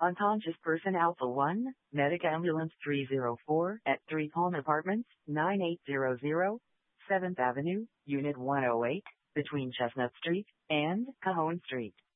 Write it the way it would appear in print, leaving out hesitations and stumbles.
Unconscious person Alpha 1, Medic Ambulance 304 at 3 Palm Apartments, 9800, 7th Avenue, Unit 108, between Chestnut Street and Cajon Street.